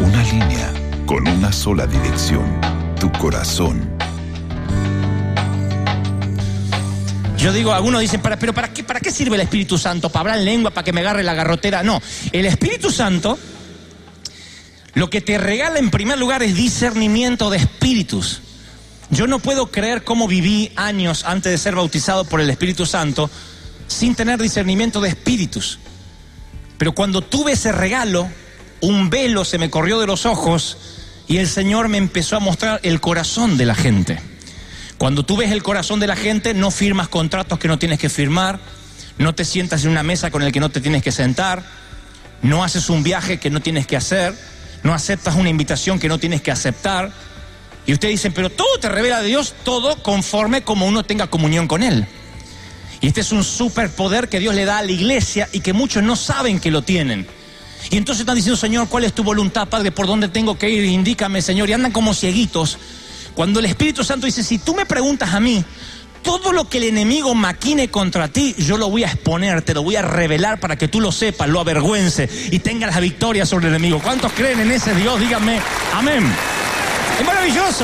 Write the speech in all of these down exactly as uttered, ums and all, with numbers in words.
Una línea con una sola dirección, tu corazón. Yo digo, algunos dicen, ¿para, pero ¿para qué, ¿para qué sirve el Espíritu Santo? ¿Para hablar en lengua? ¿Para que me agarre la garrotera? No, el Espíritu Santo lo que te regala en primer lugar es discernimiento de espíritus. Yo no puedo creer cómo viví años antes de ser bautizado por el Espíritu Santo sin tener discernimiento de espíritus. Pero cuando tuve ese regalo, un velo se me corrió de los ojos y el Señor me empezó a mostrar el corazón de la gente. Cuando tú ves el corazón de la gente, no firmas contratos que no tienes que firmar, no te sientas en una mesa con el que no te tienes que sentar, no haces un viaje que no tienes que hacer, no aceptas una invitación que no tienes que aceptar. Y ustedes dicen, pero todo te revela de Dios, todo conforme como uno tenga comunión con Él. Y este es un superpoder que Dios le da a la iglesia y que muchos no saben que lo tienen. Y entonces están diciendo, Señor, ¿cuál es tu voluntad, Padre? ¿Por dónde tengo que ir? Indícame, Señor. Y andan como cieguitos. Cuando el Espíritu Santo dice, si tú me preguntas a mí, todo lo que el enemigo maquine contra ti, yo lo voy a exponer, te lo voy a revelar para que tú lo sepas, lo avergüence y tengas la victoria sobre el enemigo. ¿Cuántos creen en ese Dios? Díganme, amén. Es maravilloso.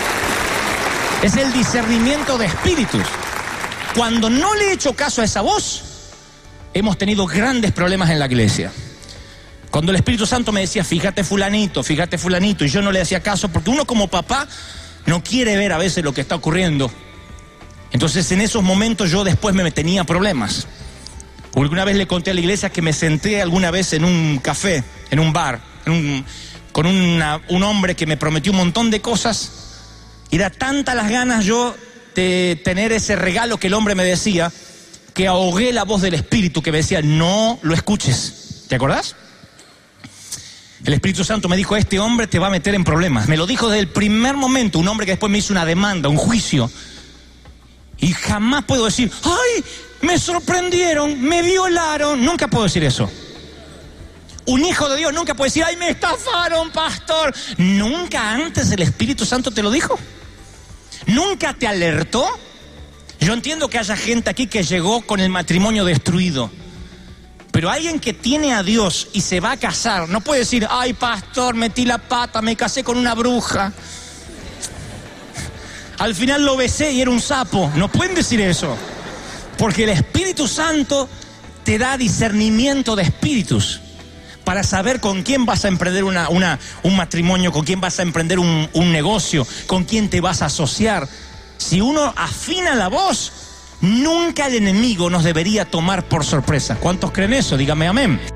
Es el discernimiento de espíritus. Cuando no le he hecho caso a esa voz, hemos tenido grandes problemas en la iglesia. Cuando el Espíritu Santo me decía, fíjate fulanito, fíjate fulanito, y yo no le hacía caso, porque uno como papá no quiere ver a veces lo que está ocurriendo. Entonces en esos momentos yo después me tenía problemas. Alguna vez le conté a la iglesia que me senté alguna vez en un café, en un bar, en un, con una, un hombre que me prometió un montón de cosas. Y era tantas las ganas yo de tener ese regalo que el hombre me decía, que ahogué la voz del Espíritu que me decía, no lo escuches. ¿Te acordás? El Espíritu Santo me dijo, este hombre te va a meter en problemas. Me lo dijo desde el primer momento, un hombre que después me hizo una demanda, un juicio. Y jamás puedo decir, ¡ay! Me sorprendieron, me violaron. Nunca puedo decir eso. Un hijo de Dios nunca puede decir, ¡ay, me estafaron, pastor! ¿Nunca antes el Espíritu Santo te lo dijo? ¿Nunca te alertó? Yo entiendo que haya gente aquí que llegó con el matrimonio destruido. Pero alguien que tiene a Dios y se va a casar, no puede decir, ¡ay, pastor, metí la pata, me casé con una bruja! Al final lo besé y era un sapo. No pueden decir eso. Porque el Espíritu Santo te da discernimiento de espíritus para saber con quién vas a emprender una, una, un matrimonio, con quién vas a emprender un, un negocio, con quién te vas a asociar. Si uno afina la voz, nunca el enemigo nos debería tomar por sorpresa. ¿Cuántos creen eso? Dígame amén.